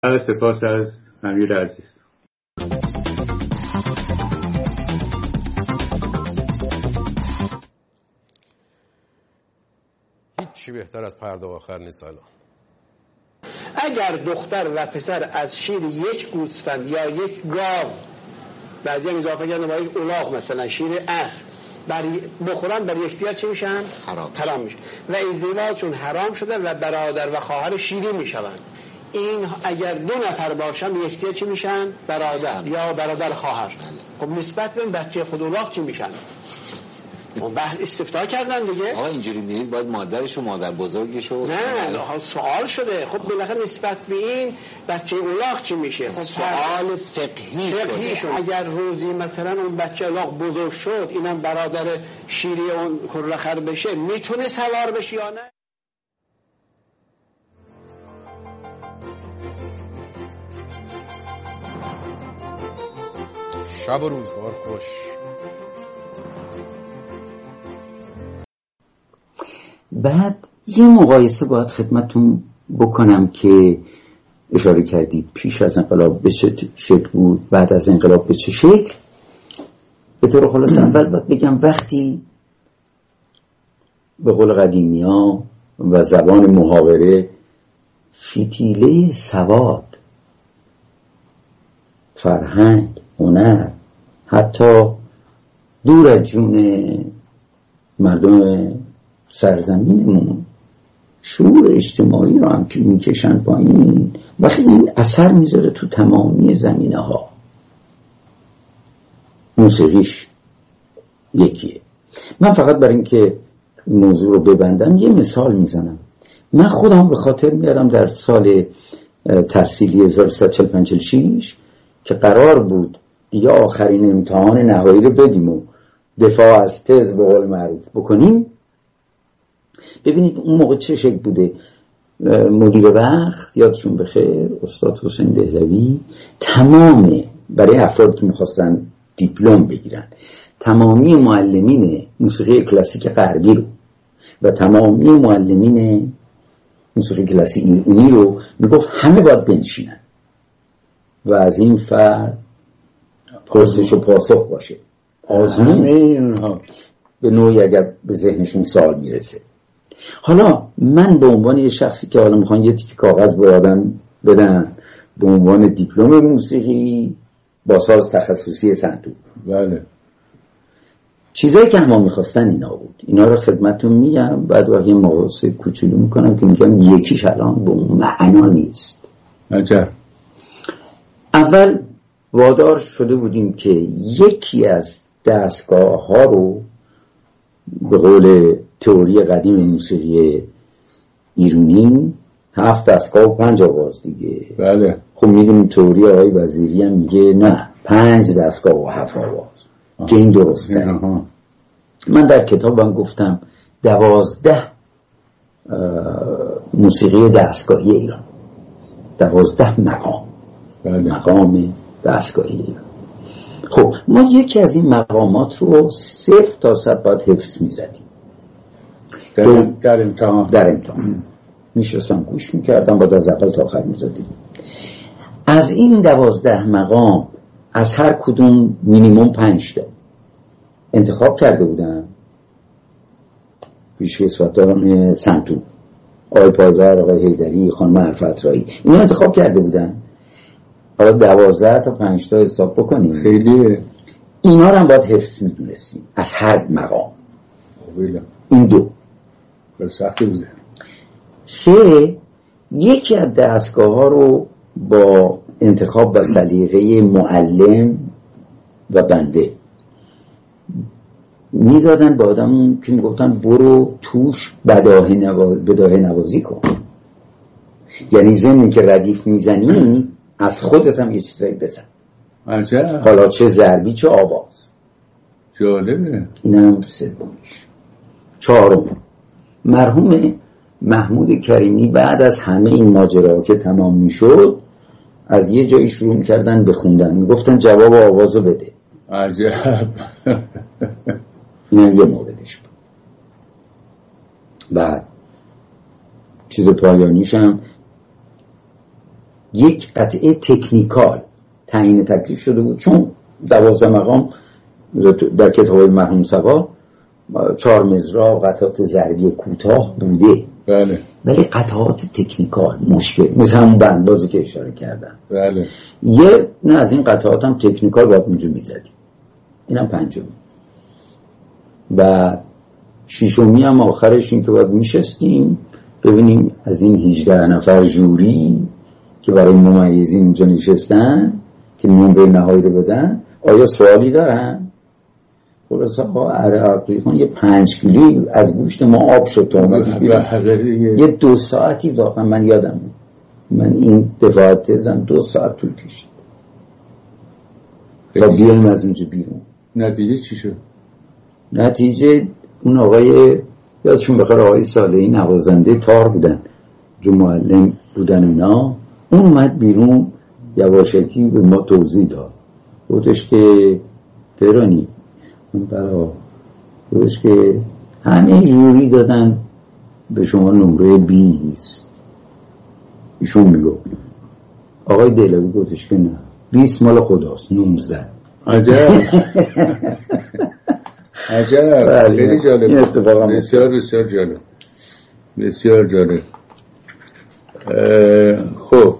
سپاس از امیر عزیز. هیچی بهتر از پرده آخر نیست. اگر دختر و پسر از شیر یک گوسفند یا یک گاو، بعضی هم اضافه کردن با یک الاغ مثلا شیر اسب بخورن، بر یکدیگر چی میشن؟ حرام میشن و ازدواجشون حرام شده و برادر و خواهر شیری میشون. این اگر دو نفر باشن یکدیگر چی میشن؟ برادر یا برادر خواهر. خب نسبت به بچه خود الاغ چی میشن؟ اون بحث استفتاء کردن دیگه. آقا اینجوری نیست، باید مادرش و مادر بزرگش و نه سوال شده. خب بالاخره نسبت به این بچه الاغ چی میشه؟ خب سوال فقهی شده. اگر روزی مثلا اون بچه الاغ بزرگ شد، اینم برادر شیری اون کرخر بشه، میتونه سوار بشه یا نه؟ شب و روزگار خوش. بعد یه مقایسه باید خدمتون بکنم که اشاره کردید پیش از انقلاب به چه شکل بود، بعد از انقلاب به چه شکل. به طور خلاص اول باید بگم وقتی به قول قدیمی ها و زبان محاوره فتیله سواد، فرهنگ، هنر، حتی دور از جون مردم سرزمینمون شعور اجتماعی رو هم که میکشن پایین، وقتی این اثر میذاره تو تمامی زمینه ها. موسیقیش یکیه. من فقط برای اینکه موضوع رو ببندم یه مثال میزنم. من خودم به خاطر میارم در سال تحصیلی 1345 که قرار بود دیگه آخرین امتحان نهایی رو بدیم و دفاع از تز به قول معروف بکنیم. ببینید اون موقع چه شکل بوده. مدیر وقت یادشون بخیر استاد حسین دهلوی تمام برای افرادی که میخواستن دیپلم بگیرن تمامی معلمین موسیقی کلاسیک غربی رو و تمامی معلمین موسیقی کلاسیک ایرانی رو میگفت همه باید بنشینن و از این فرد پرسش و پاسخ باشه. آزمون به نوعی اگر به ذهنشون سوال میرسه. حالا من به عنوان یه شخصی که حالا میخوان یه تیکه کاغذ به آدم بدن به عنوان دیپلم موسیقی با ساز تخصصی سنتور، بله، چیزایی که ما میخواستن اینا بود. اینا رو خدمتتون میگم، بعد یه مقایسه کوچولو میکنم که میگم یکیش الان به اون معنا نیست. عجب. اول وادار شده بودیم که یکی از دستگاه ها رو به قول تئوری قدیم موسیقی ایرانی 7 دستگاه و 5 آواز دیگه. بله. خب میدونیم تئوری آقای وزیری هم میگه نه 5 دستگاه و 7 آواز که این درسته. من در کتابم گفتم 12 موسیقی دستگاهی ایران، 12 مقام. بله. مقام دستگاهی ایران. خب ما یکی از این مقامات رو 0 تا 100 باید حفظ میزدیم در امتحان میشستم گوش میکردم، باید از اول تا آخر میزدیم. از این 12 مقام از هر کدوم مینیمم 5 تا انتخاب کرده بودم. پیشکسوتان سنتور، آقای پایور، آقای حیدری، خانم عرفت رایی، اینا انتخاب کرده بودن. حالا 12 تا 5 تا حساب بکنیم، خیلی اینا رو هم باید حفظ میدونستیم از هر مقام. این 2 سختی بوده. 3 یکی از دستگاه ها رو با انتخاب و سلیقه معلم و بنده میدادن به آدم که میگفتن برو توش بداهه نوازی کن. یعنی ضمن که ردیف میزنی از خودت هم یه چیزایی بزن. عجب. حالا چه ضربی چه آواز. جالبه. این هم 3. 4 مرحوم محمود کریمی بعد از همه این ماجرا که تمام میشد از یه جایی شروع میکردن بخوندن، میگفتن جواب آوازو بده. عجب. این هم یه موردش بود. بعد چیز پایانیشم یک قطعه تکنیکال تعیین تکلیف شده بود، چون 12 مقام در کتاب مرحوم صبا 4 مصرع قطعات ضربی کوتاه بوده. بله. ولی قطعات تکنیکال مشکل، مثل همون بندبازی که اشاره کردم. بله. یه نه از این قطعات هم تکنیکال باید اونجا میزدیم. اینم 5. و 6 هم آخرش این که باید میشستیم ببینیم از این 18 نفر جوری که برای ممیزی اونجا نشستن که نمره نهایی رو بدن آیا سوالی دارن؟ خلاصه عقیقان یه 5 کیلویی از گوشت ما آب شد یه 2 ساعتی واقعا من یادم من این دفاعت تزم 2 ساعت طول کشید تا بیایم از اونجا بیرون. نتیجه چی شد؟ نتیجه اون آقای یادشون بخیر آقای صالحی نوازنده تار بودن، جو معلم بودن اینا، اون اومد بیرون یواشکی به ما توضیح داد. گفتش که تهرانی گفتش که همه جوری دادن به شما نمره 20. ایشون میگو آقای دهلوی گفتش که نه 20 مال خداست 19. عجب. عجب. خیلی جالب. بسیار بسیار جالب. بسیار جالب. خب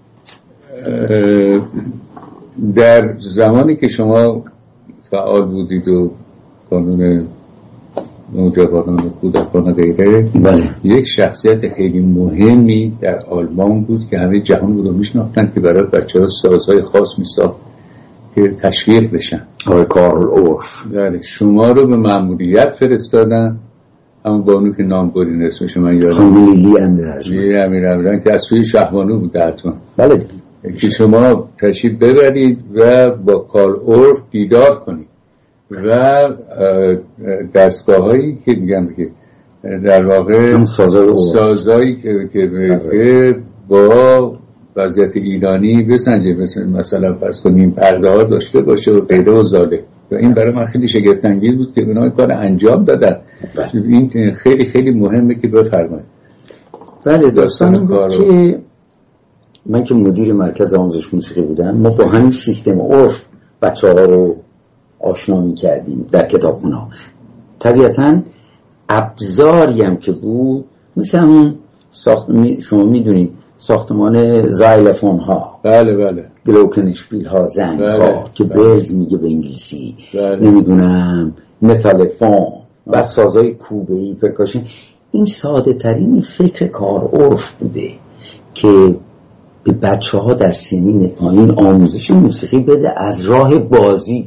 در زمانی که شما فعال بودید و قانون نوجوانان و کودکان و غیره، بله. یک شخصیت خیلی مهمی در آلمان بود که همه جهان رو میشناختن که برای بچه‌ها سازهای خاص میساخت که تشویق بشن. آقای کارل اورف. بله. شما رو به مأموریت فرستادن، همون بانو که نام بردین اسمش من یادم خانم لیلی امیرحمدان که از سوی شهبانو بود حتما. بله. که شما تشریف ببرید و با کارل اورف دیدار کنید و دستگاه هایی که میگم که در واقع سازایی که با وضعیت ایرانی بسنجه، مثلا فرض کنیم پرده ها داشته باشه و غیره و زاده. و این برای من خیلی شگفت انگیز بود که اونا کار انجام دادن. این خیلی خیلی مهمه که بفرمایید. بله داستان بود که من که مدیر مرکز آموزش موسیقی بودم، ما با همین سیستم عرف بچه‌ها رو آشنا می‌کردیم در کتابخونه‌ها. طبیعتاً ابزاری هم که بود مثل همون شما می‌دونید ساختمان زایلفون ها، بله بله، گلوکنشپیل ها، زنگ ها که برز میگه به انگلیسی، بله. نمیدونم متالفون و سازهای کوبه‌ای پرکاشن. این ساده ترین فکر کار عرف بوده که به بچه ها در سنین پایین آموزش موسیقی بده از راه بازی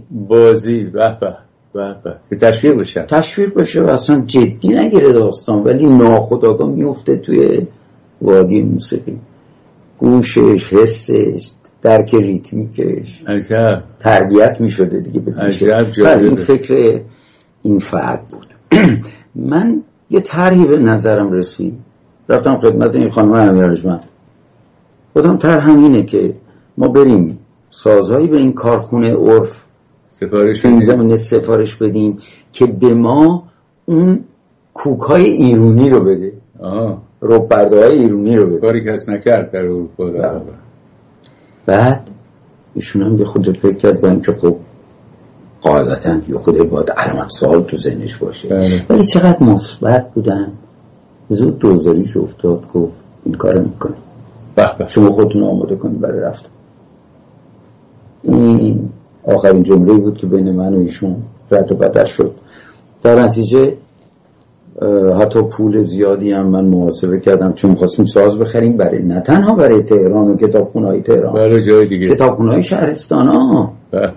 که تشویق بشه و اصلا جدی نگیره داستان، ولی ناخودآگاه میفته توی وادی موسیقی، گوشش، حسش، درک ریتمیکش عجب تربیت میشده دیگه. این فکر این فرد بود. من یه طرحی به نظرم رسید، رفتم خدمت این خانم امیرحمدان، گفتم طرح همینه که ما بریم سازهایی به این کارخونه عرف سفارش بدیم که به ما اون کوکای ایرونی رو بده، رب‌برده‌های ایرونی رو بده، کاری کس نکرد در اروپا. بعد ایشون هم به خود فکر کرد با اینکه خب قاعدتاً یه خود باید علامت سوال تو ذهنش باشه، ولی چقدر مثبت بودن. زود دوزاریش افتاد، گفت این کارو میکنه، شما خودتون آماده کنید برای رفتن. این آخرین جمله بود که بین من و ایشون رد و بدل شد. در نتیجه حتی پول زیادی هم من محاسبه کردم، چون می‌خواستیم ساز بخریم برای نه تنها برای تهران و کتابخونه‌های تهران، برای جای دیگه، کتابخونه‌های شهرستان‌ها.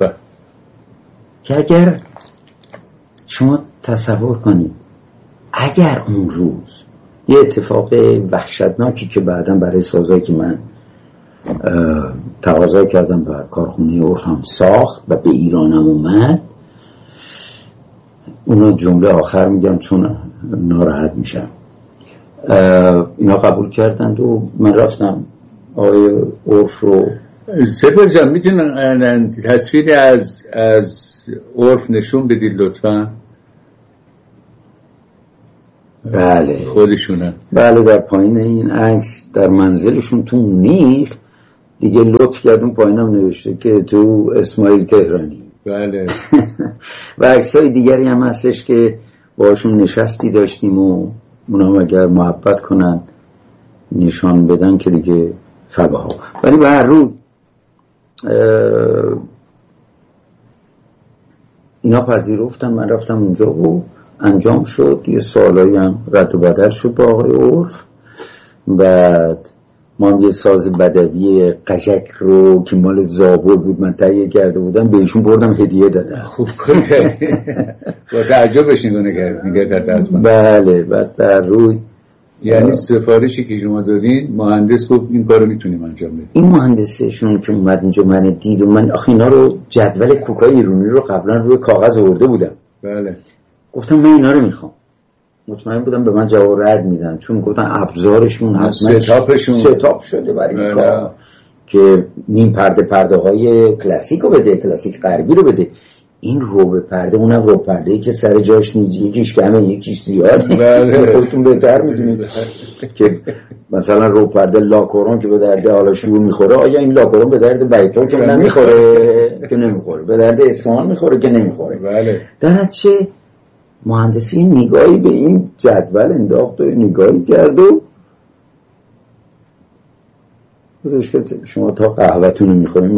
که اگر شما تصور کنید اگر اون روز یه اتفاق وحشتناکی که بعداً برای سازایی که من تقاضا کردم و کارخونه عرف هم ساخت و به ایرانم اومد، اونا جمله آخر میگم چون ناراحت میشم، اینا قبول کردند و من رفتم آقای عرف رو. سپر جان میتونن تصویر از عرف نشون بدید لطفا؟ بله خودشونه. بله در پایین این عکس در منزلشون تو نیخ دیگه لطف کردون پایینم نوشته که تو اسماعیل تهرانی. بله. و عکسای دیگری هم هستش که باشون نشستی داشتیم و اونام اگر محبت کنن نشان بدن که دیگه فبها. ولی به هر رو اینا پذیرفتن، من رفتم اونجا و انجام شد. یه سالایی هم رد و بدل شد با آقای عرف. بعد ما هم یه ساز بدوی قشک رو که مال زابل بود من تهیه کرده بودم بهشون بردم هدیه دادم. خوب با تعجبش نگاه از من. بله. بعد در روی یعنی سفارشی که شما دادین مهندس گفت این کارو میتونیم انجام بدیم. این مهندسشون که اومد اینجا من دید و من آخه اینا رو جدول کوکای ایرانی رو قبلا روی کاغذ آورده بودم. بله. گفتم من اینا رو میخوام. مطمئن بودم به من جواب رد میدن چون گفتن ابزارشون حتما ستاپ شده برای این کار که نیم پرده های کلاسیک رو بده، کلاسیک غربی رو بده. این روبه پرده، اونم روبه پرده‌ای که سر جاش نیست، یکیش کمه یکیش زیاده. خودتون بهتر میدونید که مثلا روبه پرده لاکورون که به درد حالا شور میخوره، آیا این لاکورون به درد بیتور که نمیخوره که نمیخوره، به درد اصفهان میخوره که نمیخوره. بله. در چه مهندسی نگاهی به این جدول انداخت و نگاهی کرد و بودش که شما تا قهوه‌تون رو میخوریم